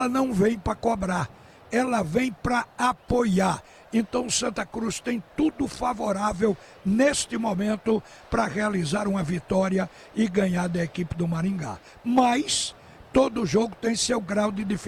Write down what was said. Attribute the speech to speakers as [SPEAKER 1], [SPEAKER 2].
[SPEAKER 1] ela não vem para cobrar, ela vem para apoiar. Então Santa Cruz tem tudo favorável neste momento para realizar uma vitória e ganhar da equipe do Maringá. Mas todo jogo tem seu grau de dificuldade.